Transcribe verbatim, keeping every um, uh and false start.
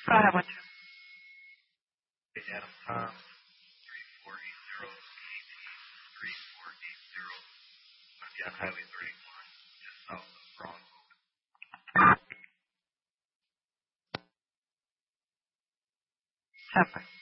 Go ahead with you. Adam Tom, three four eight zero, K T three four eight zero, on Highway thirty-one, just south of Brown Road. Separate.